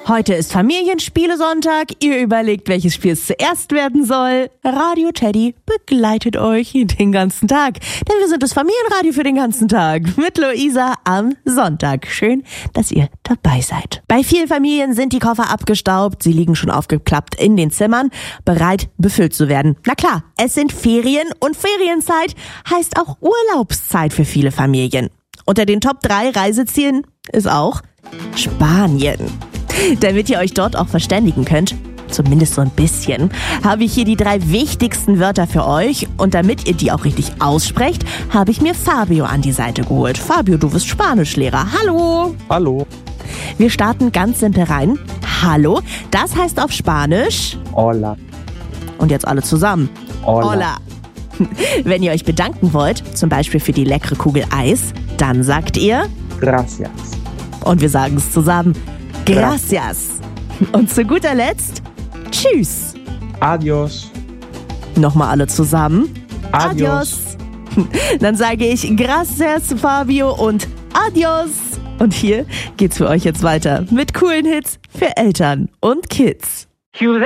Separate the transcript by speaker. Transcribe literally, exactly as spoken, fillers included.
Speaker 1: Heute ist Familienspielesonntag. Ihr überlegt, welches Spiel es zuerst werden soll. Radio Teddy begleitet euch den ganzen Tag. Denn wir sind das Familienradio für den ganzen Tag. Mit Luisa am Sonntag. Schön, dass ihr dabei seid. Bei vielen Familien sind die Koffer abgestaubt. Sie liegen schon aufgeklappt in den Zimmern, bereit, befüllt zu werden. Na klar, es sind Ferien und Ferienzeit heißt auch Urlaubszeit für viele Familien. Unter den Top drei Reisezielen ist auch Spanien. Damit ihr euch dort auch verständigen könnt, zumindest so ein bisschen, habe ich hier die drei wichtigsten Wörter für euch. Und damit ihr die auch richtig aussprecht, habe ich mir Fabio an die Seite geholt. Fabio, du bist Spanischlehrer. Hallo!
Speaker 2: Hallo.
Speaker 1: Wir starten ganz simpel rein. Hallo, das heißt auf Spanisch
Speaker 2: Hola.
Speaker 1: Und jetzt alle zusammen.
Speaker 2: Hola.
Speaker 1: Hola. Wenn ihr euch bedanken wollt, zum Beispiel für die leckere Kugel Eis, dann sagt ihr
Speaker 2: Gracias.
Speaker 1: Und wir sagen es zusammen. Gracias. Und zu guter Letzt, tschüss.
Speaker 2: Adios.
Speaker 1: Nochmal alle zusammen.
Speaker 2: Adios.
Speaker 1: Dann sage ich gracias, Fabio, und adios. Und hier geht's für euch jetzt weiter mit coolen Hits für Eltern und Kids.